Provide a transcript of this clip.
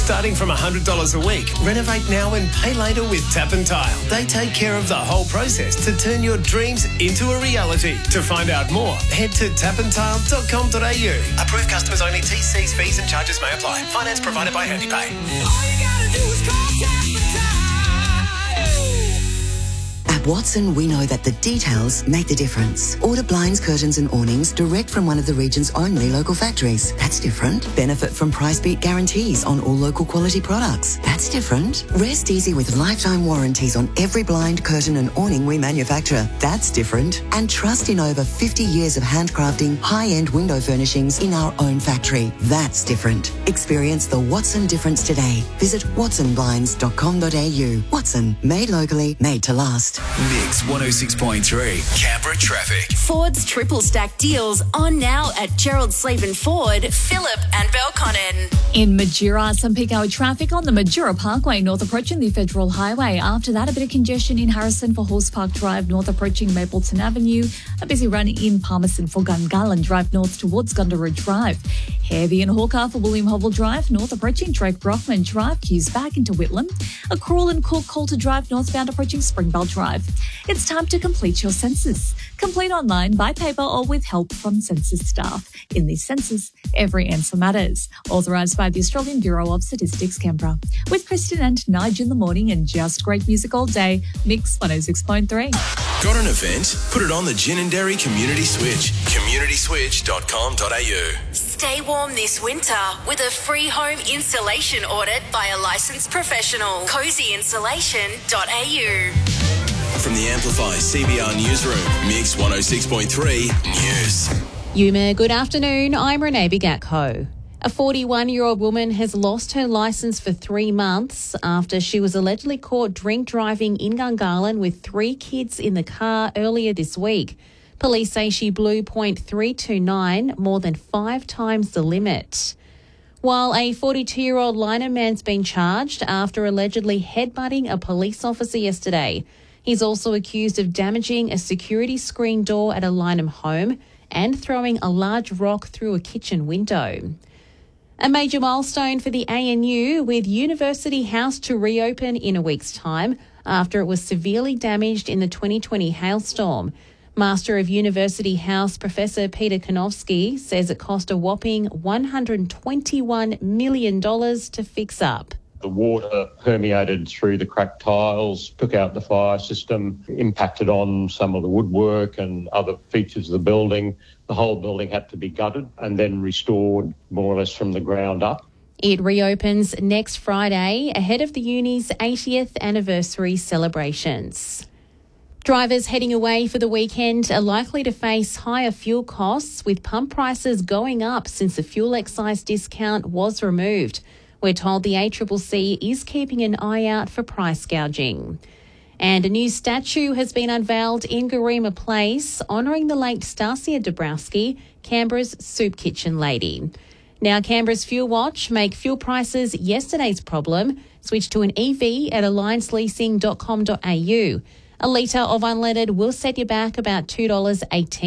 Starting from $100 a week, renovate now and pay later with Tap and Tile. They take care of the whole process to turn your dreams into a reality. To find out more, head to tapandtile.com.au. Approved customers only. TCs, fees and charges may apply. Finance provided by HandyPay. All you gotta do is call Tap and Tile. At Watson, we know that the details make the difference. Order blinds, curtains and awnings direct from one of the region's only local factories. That's different. Benefit from price beat guarantees on all local quality products. That's different. Rest easy with lifetime warranties on every blind, curtain and awning we manufacture. That's different. And trust in over 50 years of handcrafting high-end window furnishings in our own factory. That's different. Experience the Watson difference today. Visit watsonblinds.com.au. Watson, made locally, made to last. Mix 106.3, Canberra traffic. Ford's triple stack deals on now at Gerald Sleven Ford, Phillip and Belconnen. In Majura, some peak hour traffic on the Majura Parkway north approaching the Federal Highway. After that, a bit of congestion in Harrison for Horse Park Drive north approaching Mapleton Avenue. A busy run in Palmerston for Gungahlin Drive north towards Gundaroo Drive. Heavy in Hawker for William Hovell Drive north approaching Drake Brockman Drive. Queues back into Whitlam. A Cruel and Cook Coulter Drive northbound approaching Springbell Drive. It's time to complete your census. Complete online, by paper or with help from census staff. In the census, every answer matters. Authorised by the Australian Bureau of Statistics, Canberra. With Kristen and Nige in the morning and just great music all day. Mix 106.3. Got an event? Put it on the Gin and Dairy Community Switch. communityswitch.com.au. Stay warm this winter with a free home installation audit by a licensed professional. cozyinsulation.au. From the Amplify CBR Newsroom, Mix 106.3 News. Yuma, good afternoon. I'm Renee Bigatko. A 41-year-old woman has lost her licence for 3 months after she was allegedly caught drink driving in Gungahlin with 3 kids in the car earlier this week. Police say she blew .329, more than 5 times the limit. While a 42-year-old Lynham man's been charged after allegedly headbutting a police officer yesterday. He's also accused of damaging a security screen door at a Lynham home and throwing a large rock through a kitchen window. A major milestone for the ANU, with University House to reopen in a week's time after it was severely damaged in the 2020 hailstorm. Master of University House Professor Peter Konofsky says it cost a whopping $121 million to fix up. The water permeated through the cracked tiles, took out the fire system, impacted on some of the woodwork and other features of the building. The whole building had to be gutted and then restored more or less from the ground up. It reopens next Friday ahead of the uni's 80th anniversary celebrations. Drivers heading away for the weekend are likely to face higher fuel costs, with pump prices going up since the fuel excise discount was removed. We're told the ACCC is keeping an eye out for price gouging. And a new statue has been unveiled in Garema Place, honouring the late Stasia Dabrowski, Canberra's soup kitchen lady. Now, Canberra's Fuel Watch make fuel prices yesterday's problem. Switch to an EV at allianceleasing.com.au. A litre of unleaded will set you back about $2.18.